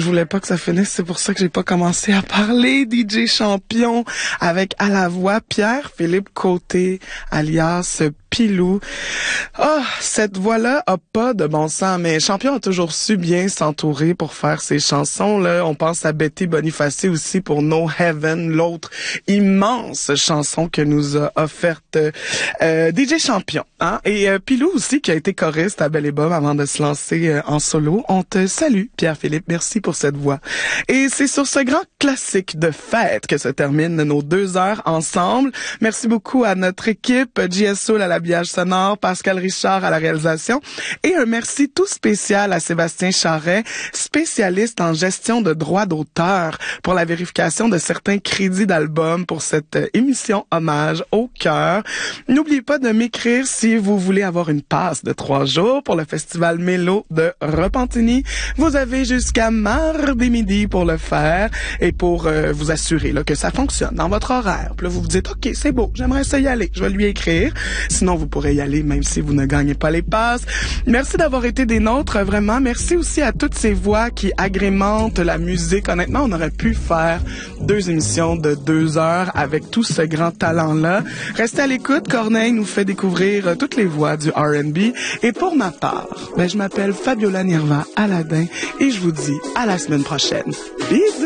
Je voulais pas que ça finisse, c'est pour ça que j'ai pas commencé à parler. DJ Champion avec à la voix Pierre-Philippe Côté, alias Pilou. Cette voix-là a pas de bon sens, mais Champion a toujours su bien s'entourer pour faire ses chansons, là. On pense à Betty Boniface aussi pour No Heaven, l'autre immense chanson que nous a offerte DJ Champion, hein. Et Pilou aussi, qui a été choriste à Belle et Bomme avant de se lancer en solo. On te salue, Pierre-Philippe. Merci pour cette voix. Et c'est sur ce grand classique de fête que se terminent nos 2 heures ensemble. Merci beaucoup à notre équipe, JSO à l'habillage sonore, Pascal Richard à la réalisation, et un merci tout spécial à Sébastien Charret, spécialiste en gestion de droits d'auteur, pour la vérification de certains crédits d'albums pour cette émission hommage au cœur. N'oubliez pas de m'écrire si vous voulez avoir une passe de 3 jours pour le festival Mélo de Repentigny. Vous avez jusqu'à mardi midi pour le faire et pour vous assurer là, que ça fonctionne dans votre horaire. Puis là, vous vous dites, OK, c'est beau, j'aimerais ça y aller. Je vais lui écrire. Sinon, vous pourrez y aller même si vous ne gagnez pas les passes. Merci d'avoir été des nôtres, vraiment. Merci aussi à toutes ces voix qui agrémentent la musique. Honnêtement, on aurait pu faire 2 émissions de 2 heures avec tout ce grand talent-là. Restez à l'écoute. Corneille nous fait découvrir toutes les voix du R&B. Et pour ma part, je m'appelle Fabiola Nirva Aladin et je vous dis à la semaine prochaine. Bisous!